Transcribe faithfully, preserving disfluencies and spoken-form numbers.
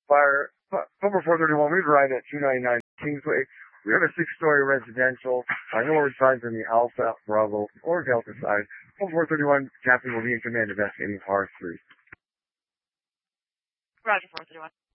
Fire, Cobra four thirty-one, we'd ride at two ninety-nine Kingsway. We have a six-story residential. I know where it resides in the Alpha, Bravo, or Delta side. Cobra four thirty-one, Captain will be in command investigating Par three. Roger, four thirty-one.